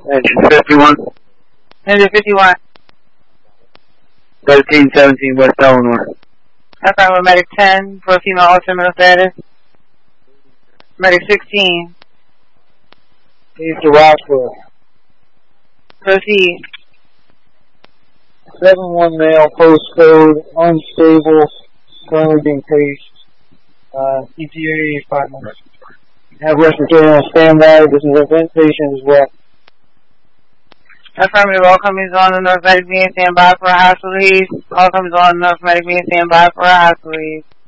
Engine 51. Engine 51. 1317 West Eleanor. Affirmative. Medic 10 for female ultimate status. Medic 16. East of Rockville. Proceed. 7-1 male, postcode, unstable, currently being paged. ETA 5 minutes. Have respiratory on standby. This is a vent patient as well. Affirmative. All companies on the North Medic being standby for a hospital release. All companies on the North Medic being standby for a hospital release.